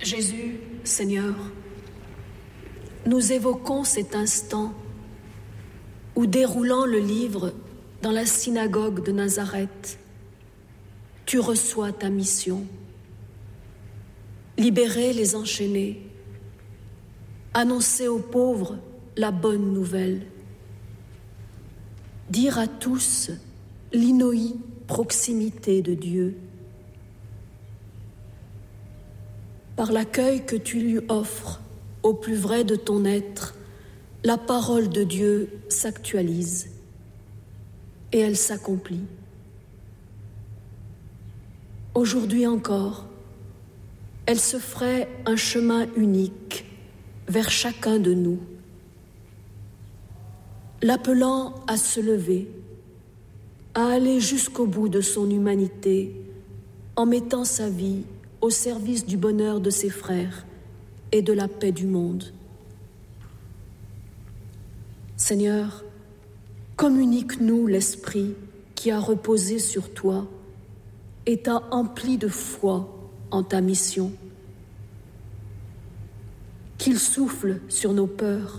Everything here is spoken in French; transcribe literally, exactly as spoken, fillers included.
Jésus, Seigneur, nous évoquons cet instant où, déroulant le livre dans la synagogue de Nazareth, tu reçois ta mission. Libérer les enchaînés, annoncer aux pauvres la bonne nouvelle, dire à tous l'inouïe proximité de Dieu. Par l'accueil que tu lui offres au plus vrai de ton être, la parole de Dieu s'actualise et elle s'accomplit. Aujourd'hui encore, elle se ferait un chemin unique vers chacun de nous, l'appelant à se lever, à aller jusqu'au bout de son humanité en mettant sa vie au service du bonheur de ses frères et de la paix du monde. Seigneur, communique-nous l'esprit qui a reposé sur toi et t'a empli de foi en ta mission. Qu'il souffle sur nos peurs